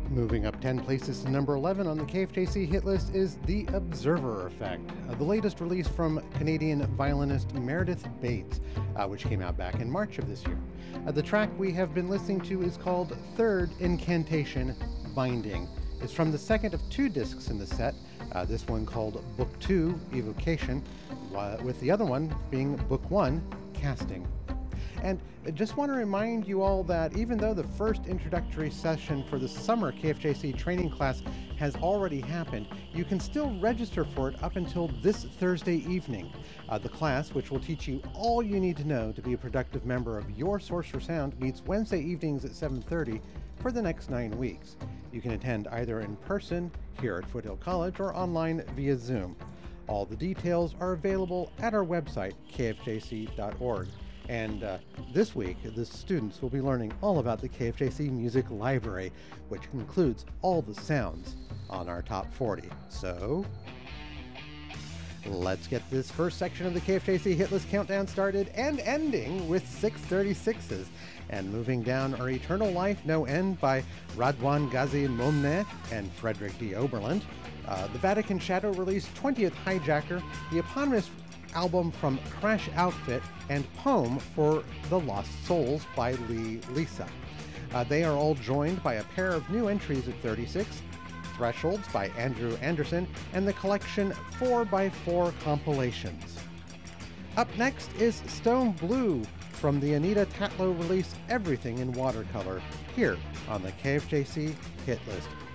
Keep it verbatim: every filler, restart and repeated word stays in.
Moving up ten places to number eleven on the K F J C hit list is The Observer Effect, uh, the latest release from Canadian violinist Meredith Bates, uh, which came out back in March of this year. Uh, the track we have been listening to is called Third Incantation, Binding. It's from the second of two discs in the set, uh, this one called Book two, Evocation, uh, with the other one being Book one, Casting. And I just want to remind you all that even though the first introductory session for the summer K F J C training class has already happened, you can still register for it up until this Thursday evening. Uh, the class, which will teach you all you need to know to be a productive member of your Source for Sound, meets Wednesday evenings at seven thirty for the next nine weeks. You can attend either in person here at Foothill College or online via Zoom. All the details are available at our website, k f j c dot org. And uh, this week, the students will be learning all about the K F J C Music Library, which includes all the sounds on our top forty. So, let's get this first section of the K F J C Hit List Countdown started and ending with six thirty-sixes. And moving down are Eternal Life No End by Radwan Ghazi Momneh and Frederick D. Oberland. Uh, the Vatican Shadow released twentieth Hijacker, the eponymous album from Crash Outfit, and Poem for the Lost Souls by Lee Lisa. Uh, they are all joined by a pair of new entries at thirty-six, Thresholds by Andrew Anderson, and the collection four by four Compilations. Up next is Stone Blue from the Anita Tatlow release Everything in Watercolor, here on the K F J C Hit List